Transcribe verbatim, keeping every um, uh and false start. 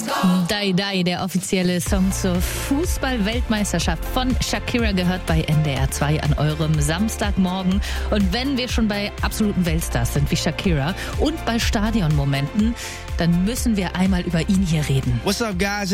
Die Die, der offizielle Song zur Fußball-Weltmeisterschaft von Shakira, gehört bei N D R zwei an eurem Samstagmorgen. Und wenn wir schon bei absoluten Weltstars sind wie Shakira und bei Stadionmomenten, dann müssen wir einmal über ihn hier reden. What's up, guys?